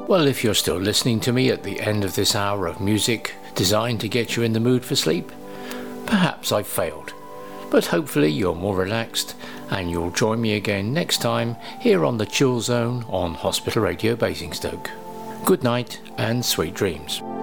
Well, if you're still listening to me at the end of this hour of music designed to get you in the mood for sleep, perhaps I've failed. But hopefully you're more relaxed and you'll join me again next time here on the Chill Zone on Hospital Radio Basingstoke. Good night and sweet dreams.